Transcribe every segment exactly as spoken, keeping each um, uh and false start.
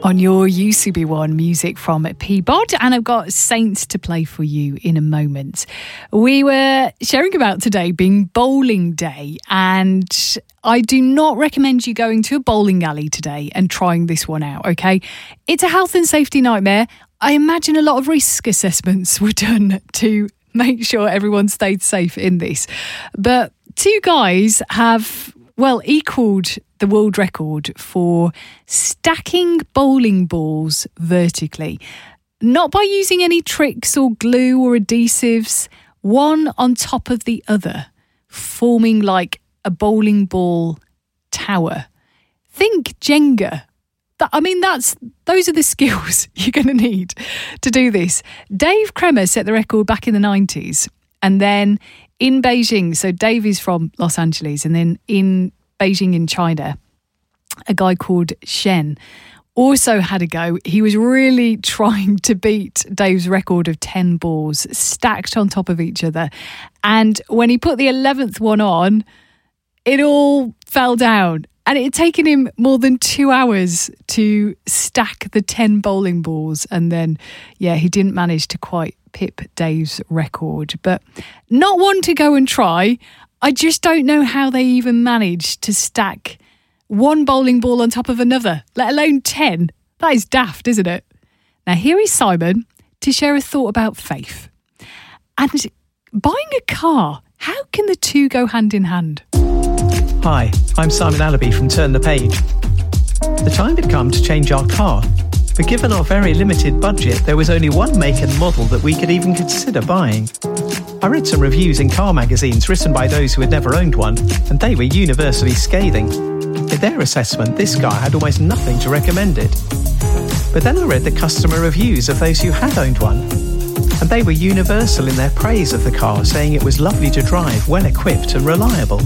on your U C B one music from Peabody, and I've got Saints to play for you in a moment. We were sharing about today being bowling day, and I do not recommend you going to a bowling alley today and trying this one out, okay? It's a health and safety nightmare. I imagine a lot of risk assessments were done to make sure everyone stayed safe in this. But two guys have, well, equalled the world record for stacking bowling balls vertically. Not by using any tricks or glue or adhesives, one on top of the other, forming like a bowling ball tower. Think Jenga. That, I mean, that's those are the skills you're going to need to do this. Dave Kremer set the record back in the nineties, and then in Beijing, so Dave is from Los Angeles, and then in Beijing in China, a guy called Shen also had a go. He was really trying to beat Dave's record of ten balls stacked on top of each other. And when he put the eleventh one on, it all fell down. And it had taken him more than two hours to stack the ten bowling balls. And then, yeah, he didn't manage to quite pip Dave's record. But not one to go and try. I just don't know how they even managed to stack one bowling ball on top of another, let alone ten. That is daft, isn't it? Now, here is Simon to share a thought about faith. And buying a car, how can the two go hand in hand? Hi, I'm Simon Allaby from Turn the Page. The time had come to change our car, but given our very limited budget, there was only one make and model that we could even consider buying. I read some reviews in car magazines written by those who had never owned one, and they were universally scathing. In their assessment, this car had almost nothing to recommend it. But then I read the customer reviews of those who had owned one, and they were universal in their praise of the car, saying it was lovely to drive, well equipped and reliable.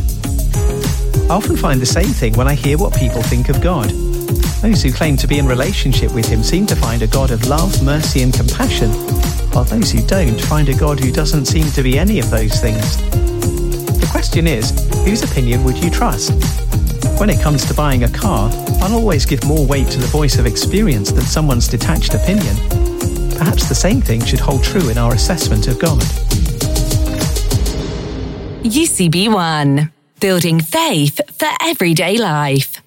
I often find the same thing when I hear what people think of God. Those who claim to be in relationship with him seem to find a God of love, mercy and compassion, while those who don't find a God who doesn't seem to be any of those things. The question is, whose opinion would you trust? When it comes to buying a car, I'll always give more weight to the voice of experience than someone's detached opinion. Perhaps the same thing should hold true in our assessment of God. U C B one. Building faith for everyday life.